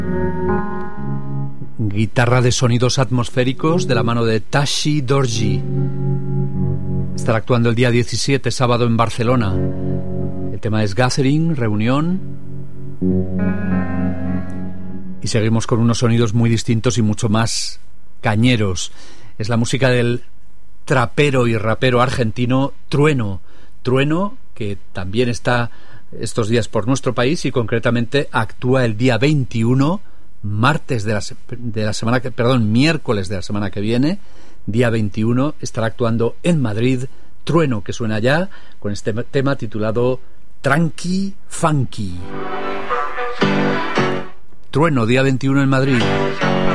Guitarra de sonidos atmosféricos de la mano de Tashi Dorji. Estará actuando el día 17, sábado, en Barcelona. El tema es Gathering, reunión. Y seguimos con unos sonidos muy distintos y mucho más cañeros. Es la música del trapero y rapero argentino Trueno. Trueno, que también está estos días por nuestro país y concretamente actúa el día 21, miércoles de la semana que viene, día 21, estará actuando en Madrid. Trueno, que suena ya con este tema titulado Tranqui Funky. Trueno, día 21 en Madrid.